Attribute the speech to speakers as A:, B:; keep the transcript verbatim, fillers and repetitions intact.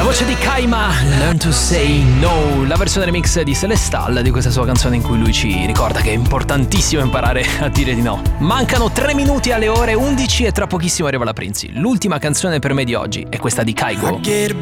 A: La voce di Kaima, Learn to Say No, la versione remix di Celestal di questa sua canzone in cui lui ci ricorda che è importantissimo imparare a dire di no. Mancano tre minuti alle ore undici e tra pochissimo arriva la Prinzi. L'ultima canzone per me di oggi è questa di Kygo.
B: I get a